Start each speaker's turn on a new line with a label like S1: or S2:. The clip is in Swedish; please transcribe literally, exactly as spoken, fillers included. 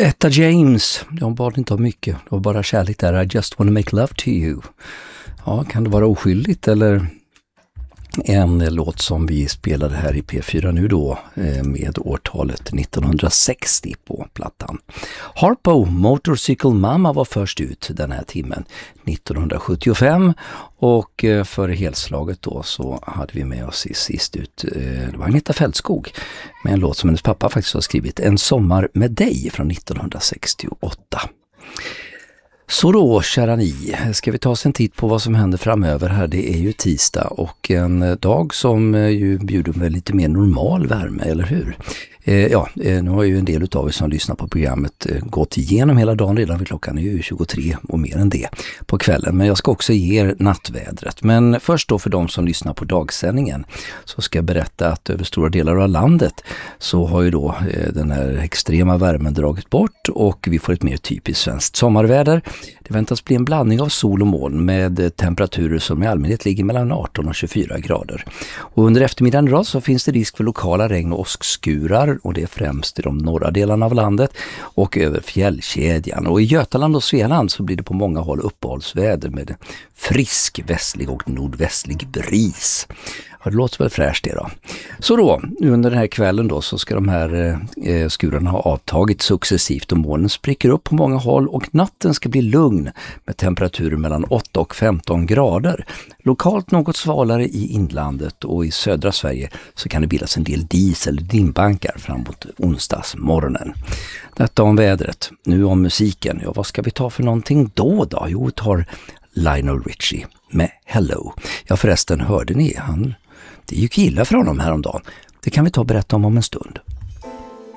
S1: Etta James, de bad inte om mycket. Det var bara kärlek där. I just wanna make love to you. Ja, kan det vara oskyldigt eller en låt som vi spelade här i P fyra nu då med årtalet nittonhundrasextio på plattan. Harpo, Motorcycle Mama var först ut den här timmen nittonhundrasjuttiofem och för helslaget då så hade vi med oss i sist ut, det var Agneta Fältskog med en låt som hennes pappa faktiskt har skrivit, En sommar med dig från nittonhundrasextioåtta. Så då, kära ni, ska vi ta oss en titt på vad som händer framöver här. Det är ju tisdag och en dag som ju bjuder med lite mer normal värme, eller hur? Eh, ja, nu har ju en del av er som lyssnar på programmet eh, gått igenom hela dagen redan, vid klockan är ju tjugotre och mer än det på kvällen. Men jag ska också ge er nattvädret. Men först då för de som lyssnar på dagsändningen så ska jag berätta att över stora delar av landet så har ju då eh, den här extrema värmen dragit bort och vi får ett mer typiskt svenskt sommarväder. Det väntas bli en blandning av sol och moln med temperaturer som i allmänhet ligger mellan arton och tjugofyra grader. Och under eftermiddagen då så finns det risk för lokala regn- och åskskurar och det är främst i de norra delarna av landet och över fjällkedjan. Och i Götaland och Svealand så blir det på många håll uppehållsväder med frisk västlig och nordvästlig bris. Ja, det låter väl fräscht det då. Så då, under den här kvällen då så ska de här eh, skurarna ha avtagit successivt och molnen spricker upp på många håll och natten ska bli lugn med temperaturer mellan åtta och femton grader. Lokalt något svalare i inlandet och i södra Sverige så kan det bildas en del dis eller dimbankar framåt onsdagsmorgonen. Detta om vädret. Nu om musiken. Ja, vad ska vi ta för någonting då då? Jo, vi tar Lionel Richie med Hello. Ja, förresten, hörde ni han? Det gick illa för honom häromdagen. Det kan vi ta och berätta om om en stund.